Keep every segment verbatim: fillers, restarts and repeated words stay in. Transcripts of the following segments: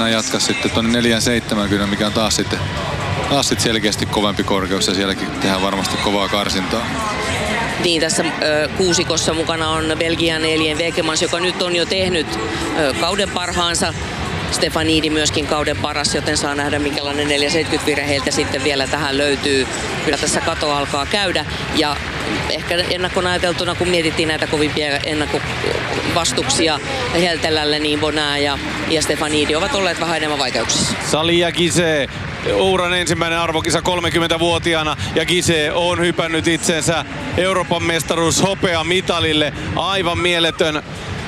mennään jatkaa sitten tuonne neljä seitsemänkymmentä, mikä on taas sitten, taas sitten selkeästi kovempi korkeus ja sielläkin tehdään varmasti kovaa karsintaa. Niin, tässä ö, kuusikossa mukana on Belgian Elien Vekemans, joka nyt on jo tehnyt ö, kauden parhaansa. Stefanidi myöskin kauden paras, joten saa nähdä minkälainen neljä seitsemänkymmentä vire heiltä sitten vielä tähän löytyy. Kyllä tässä kato alkaa käydä ja ehkä ennakkoon ajateltuna, kun mietittiin näitä kovimpia ennakkovastuksia Heltelälle, niin Bonaa ja, ja Stefanidi ovat olleet vähän enemmän vaikeuksissa. Salia Gise, uran ensimmäinen arvokisa kolmekymmentävuotiaana ja Gise on hypännyt itsensä Euroopan mestaruus hopea mitalille. Aivan mieletön.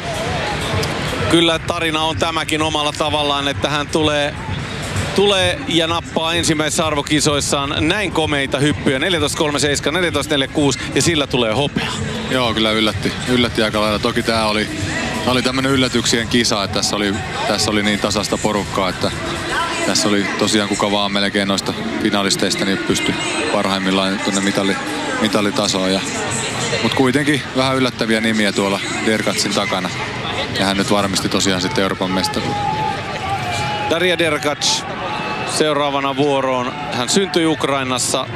Kyllä tarina on tämäkin omalla tavallaan, että hän tulee, tulee ja nappaa ensimmäisissä arvokisoissaan näin komeita hyppyjä. neljätoista kolmekymmentäseitsemän, neljätoista neljäkymmentäkuusi ja sillä tulee hopea. Joo, kyllä yllätti. Yllätti aika lailla. Toki tää oli, tää oli tämmönen yllätyksien kisa, että tässä oli, tässä oli niin tasasta porukkaa, että tässä oli tosiaan kuka vaan melkein noista finalisteista niin pystyi parhaimmillaan tuonne mitali, mitalitasoon. Ja, mutta kuitenkin vähän yllättäviä nimiä tuolla Derkacin takana. Ja hän nyt varmisti tosiaan sitten Euroopan mestaruuden. Darja Derkac seuraavana vuoroon. Hän syntyi Ukrainassa.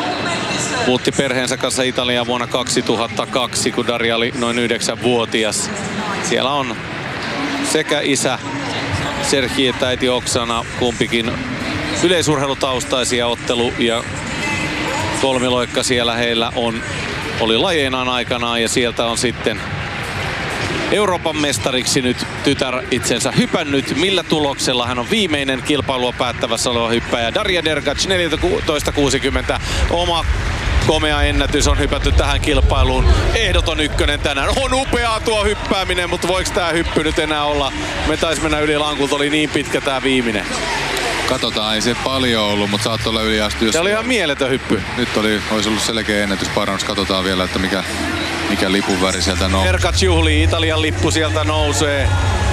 Muutti perheensä kanssa Italiaan vuonna kaksituhattakaksi, kun Darja oli noin yhdeksänvuotias. Siellä on sekä isä Serhii että äiti Oksana, kumpikin yleisurheilutaustaisia. Ottelu ja kolmiloikka siellä heillä on, oli lajeinaan aikanaan ja sieltä on sitten Euroopan mestariksi nyt tytär itsensä hypännyt. Millä tuloksella hän on viimeinen kilpailua päättävässä oleva hyppäjä. Darja Derkac neljätoista kuusikymmentä. Oma komea ennätys on hypätty tähän kilpailuun. Ehdoton ykkönen tänään. On upeaa tuo hyppääminen, mutta voiko tää hyppy nyt enää olla? Me taisi mennä yli lankulta, oli niin pitkä tää viimeinen. Katsotaan, ei se paljon ollut, mutta saattoi olla yliasty. Se oli ihan mieletön hyppy. Nyt oli, olisi ollut selkeä ennätysparannus. Katsotaan vielä, että mikä, mikä lipun väri sieltä nousee. Derkac juhlii, Italian lippu sieltä nousee.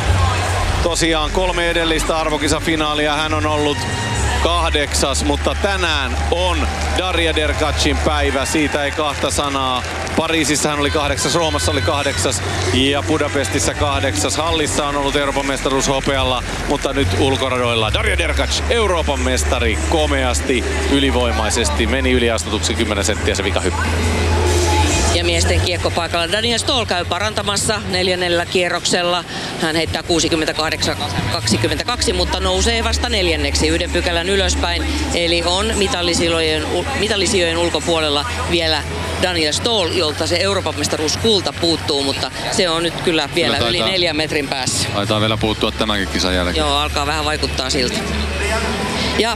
Tosiaan kolme edellistä arvokisafinaalia hän on ollut kahdeksas, mutta tänään on Darja Derkacin päivä. Siitä ei kahta sanaa. Pariisissa hän oli kahdeksas, Roomassa oli kahdeksas ja Budapestissa kahdeksas. Hallissa on ollut Euroopan mestaruus hopealla, mutta nyt ulkoradoilla Darja Derkac, Euroopan mestari, komeasti, ylivoimaisesti. Meni yliastutuksi kymmenen senttiä se vikahyppy. Ja miesten kiekkopaikalla Daniel Stoll käy parantamassa neljännellä kierroksella. Hän heittää kuusikymmentäkahdeksan kaksikymmentäkaksi, mutta nousee vasta neljänneksi yhden pykälän ylöspäin. Eli on mitallisijojen, mitallisijojen ulkopuolella vielä Daniel Stoll, jolta se Euroopan mestaruuskulta puuttuu, mutta se on nyt kyllä vielä kyllä taitaa, yli neljän metrin päässä. Taitaa vielä puuttua tämänkin kisan jälkeen. Joo, alkaa vähän vaikuttaa siltä. Ja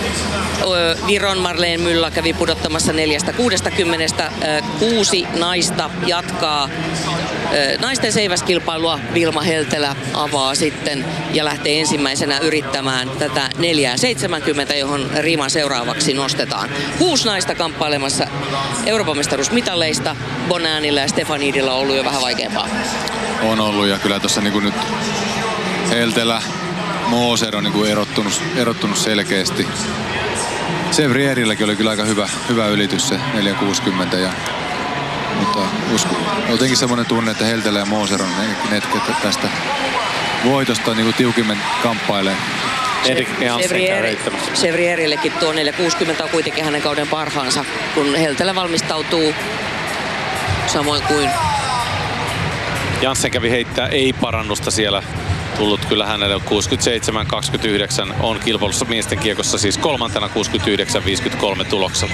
Viron Marleen Mylla kävi pudottamassa neljästä kuudestakymmenestä. Kuusi naista jatkaa naisten seiväskilpailua. Vilma Heltelä avaa sitten ja lähtee ensimmäisenä yrittämään tätä neljä seitsemänkymmentä, johon rima seuraavaksi nostetaan. Kuusi naista kamppailemassa Euroopan mestaruusmitaleista. Bonanilla ja Stefanidilla on ollut jo vähän vaikeampaa. On ollut ja kyllä tuossa niin nyt Heltelä, Moser on niin kuin erottunut, erottunut selkeästi. Sevrierilläkin oli kyllä aika hyvä, hyvä ylitys se neljä kuusikymmentä. Ja, mutta usko, jotenkin semmoinen tunne, että Heltelä ja Moser on ne, ne tästä voitosta niin kuin tiukimmin kamppailee. Sevrierillekin tuo neljä kuusikymmentä on kuitenkin hänen kauden parhaansa, kun Heltelä valmistautuu samoin kuin Janssen kävi heittää ei parannusta siellä. Tullut kyllä hänelle kuusikymmentäseitsemän kaksikymmentäyhdeksän on kilpailussa miesten kiekossa, siis kolmantena kuusikymmentäyhdeksän viisikymmentäkolme tuloksella.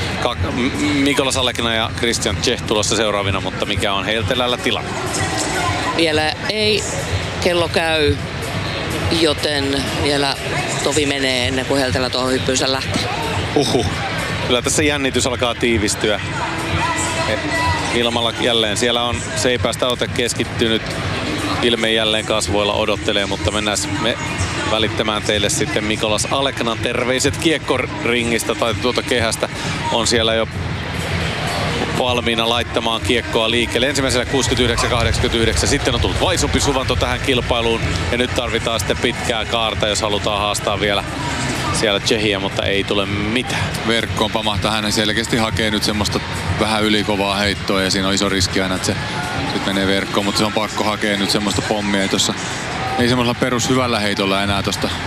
Mikola Salekina ja Christian Czech tulossa seuraavina, mutta mikä on Heltelällä tilanne? Vielä ei kello käy, joten vielä tovi menee ennen kuin Heltelä tuohon hyppyynsä lähtee. Uhuh. Kyllä tässä jännitys alkaa tiivistyä. Ilmalla jälleen siellä on Seipästä ote keskittynyt. Ilme jälleen kasvoilla odottelee, mutta mennään me välittämään teille sitten Mikolas Aleknan terveiset kiekkoringistä tai tuota kehästä. On siellä jo valmiina laittamaan kiekkoa liikkeelle. Ensimmäisellä kuusikymmentäyhdeksän kahdeksankymmentäyhdeksän. Sitten on tullut vaisumpi suvanto tähän kilpailuun. Ja nyt tarvitaan sitten pitkää kaarta, jos halutaan haastaa vielä siellä Tsehiä, mutta ei tule mitään. Verkkoon pamahtaa, hänen selkeästi hakee nyt semmoista vähän ylikovaa heittoa ja siinä on iso riski aina, että se sitten menee verkkoon, mutta se on pakko hakea nyt semmoista pommia. Ei, tossa, ei semmoisella perushyvällä heitolla enää tosta